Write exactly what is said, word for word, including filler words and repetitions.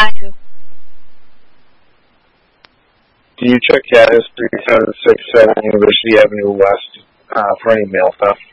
nine two. Do you check cat history seven six seven University Avenue West uh, for any mail stuff?